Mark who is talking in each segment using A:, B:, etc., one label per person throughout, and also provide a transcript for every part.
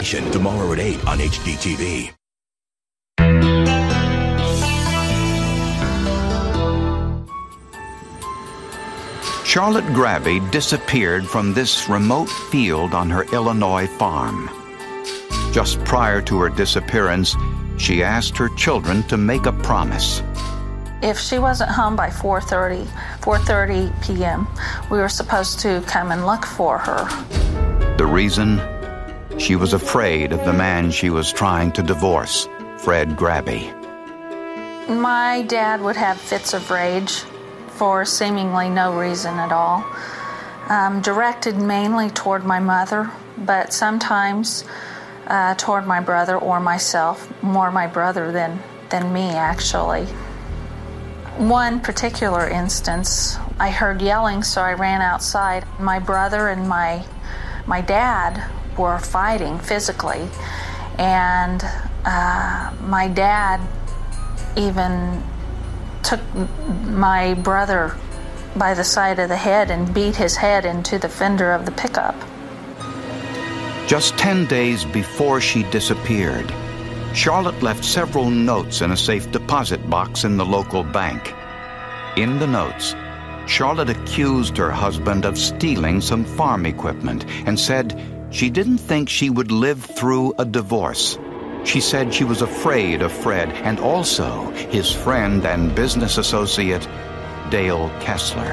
A: Revelation, tomorrow at 8 on HGTV.
B: Charlotte Grabby disappeared from this remote field on her Illinois farm. Just prior to her disappearance, she asked her children to make a promise.
C: If she wasn't home by 4:30 p.m., we were supposed to come and look for her.
B: The reason? She was afraid of the man she was trying to divorce, Fred Grabby.
C: My dad would have fits of rage for seemingly no reason at all, directed mainly toward my mother, but sometimes toward my brother or myself, more my brother than me, actually. One particular instance, I heard yelling, so I ran outside. My brother and my dad were fighting physically, and my dad even took my brother by the side of the head and beat his head into the fender of the pickup.
B: Just 10 days before she disappeared, Charlotte left several notes in a safe deposit box in the local bank. In the notes, Charlotte accused her husband of stealing some farm equipment and said she didn't think she would live through a divorce. She said she was afraid of Fred and also his friend and business associate, Dale Kessler.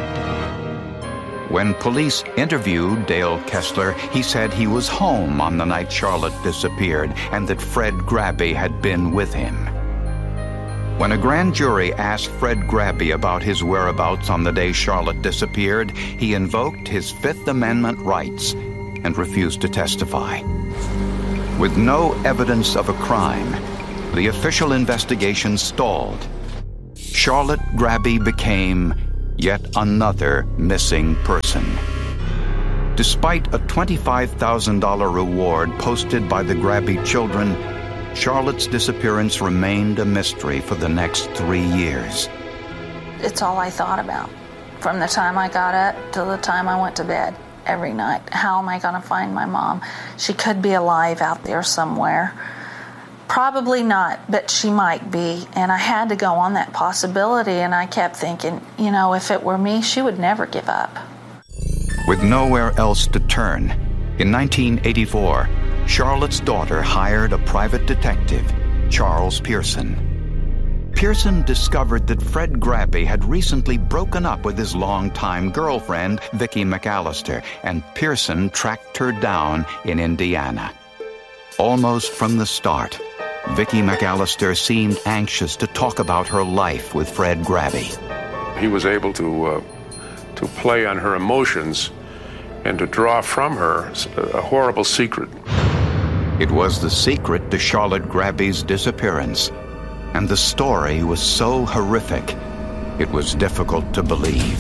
B: When police interviewed Dale Kessler, he said he was home on the night Charlotte disappeared and that Fred Grabby had been with him. When a grand jury asked Fred Grabby about his whereabouts on the day Charlotte disappeared, he invoked his Fifth Amendment rights and refused to testify. With no evidence of a crime, the official investigation stalled. Charlotte Grabby became yet another missing person. Despite a $25,000 reward posted by the Grabby children, Charlotte's disappearance remained a mystery for the next 3 years.
C: It's all I thought about from the time I got up till the time I went to bed. Every night. How am I going to find my mom? She could be alive out there somewhere. Probably not, but she might be. And I had to go on that possibility, and I kept thinking, if it were me, she would never give up.
B: With nowhere else to turn, in 1984, Charlotte's daughter hired a private detective, Charles Pearson. Pearson discovered that Fred Grabby had recently broken up with his longtime girlfriend, Vicki McAllister, and Pearson tracked her down in Indiana. Almost from the start, Vicki McAllister seemed anxious to talk about her life with Fred Grabby.
D: He was able to play on her emotions and to draw from her a horrible secret.
B: It was the secret to Charlotte Grabby's disappearance. And the story was so horrific, it was difficult to believe.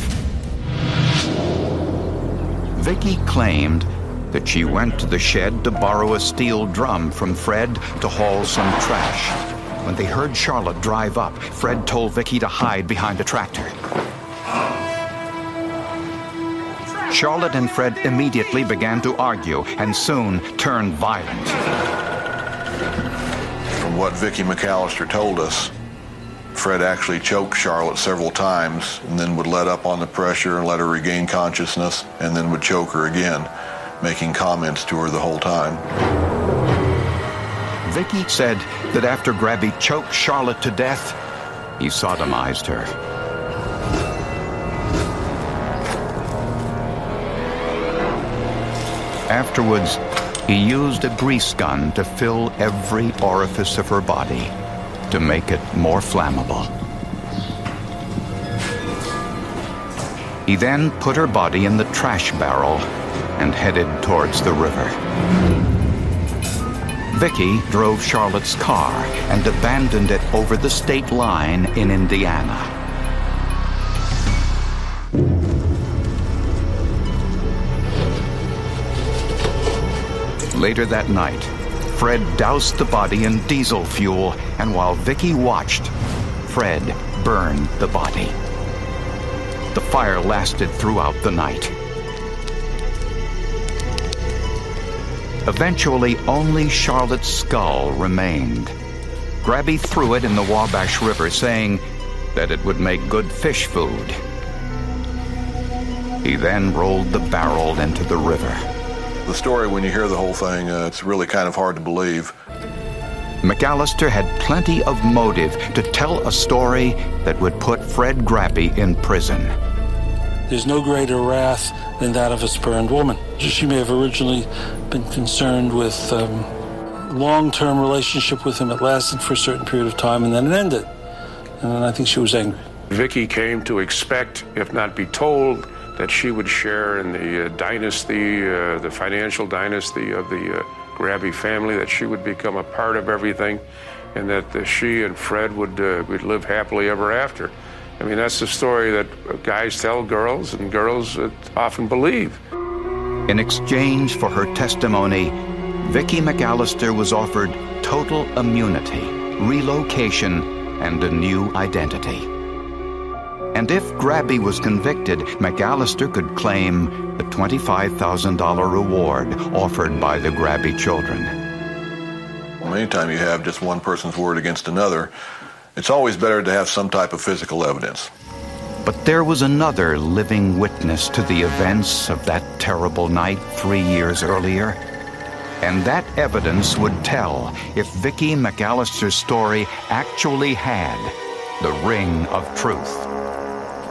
B: Vicki claimed that she went to the shed to borrow a steel drum from Fred to haul some trash. When they heard Charlotte drive up, Fred told Vicki to hide behind a tractor. Charlotte and Fred immediately began to argue and soon turned violent.
E: From what Vicki McAllister told us, Fred actually choked Charlotte several times and then would let up on the pressure and let her regain consciousness and then would choke her again, making comments to her the whole time.
B: Vicki said that after Grabby choked Charlotte to death, he sodomized her. Afterwards, he used a grease gun to fill every orifice of her body to make it more flammable. He then put her body in the trash barrel and headed towards the river. Vicki drove Charlotte's car and abandoned it over the state line in Indiana. Later that night, Fred doused the body in diesel fuel, and while Vicki watched, Fred burned the body. The fire lasted throughout the night. Eventually, only Charlotte's skull remained. Grabby threw it in the Wabash River, saying that it would make good fish food. He then rolled the barrel into the river.
E: The story, when you hear the whole thing, it's really kind of hard to believe.
B: McAllister had plenty of motive to tell a story that would put Fred Grabby in prison.
F: There's no greater wrath than that of a spurned woman. She may have originally been concerned with long-term relationship with him. It lasted for a certain period of time, and then it ended. And then I think she was angry.
D: Vicky came to expect, if not be told, that she would share in the dynasty, the financial dynasty of the Grabby family, that she would become a part of everything, and that she and Fred would live happily ever after. I mean, that's the story that guys tell girls, and girls often believe.
B: In exchange for her testimony, Vicky McAllister was offered total immunity, relocation, and a new identity. And if Grabby was convicted, McAllister could claim the $25,000 reward offered by the Grabby children.
E: Well, anytime you have just one person's word against another, it's always better to have some type of physical evidence.
B: But there was another living witness to the events of that terrible night 3 years earlier. And that evidence would tell if Vicky McAllister's story actually had the ring of truth.